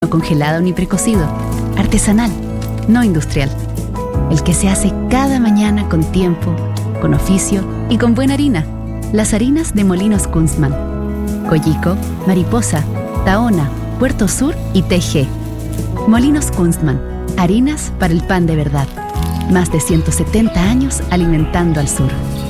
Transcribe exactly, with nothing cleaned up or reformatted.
congelado ni precocido. Artesanal, no industrial. El que se hace cada mañana con tiempo, con oficio y con buena harina. Las harinas de Molinos Kunstmann. Coyico, Mariposa, Tahona, Puerto Sur y T G. Molinos Kunstmann. Harinas para el pan de verdad. Más de ciento setenta años alimentando al sur.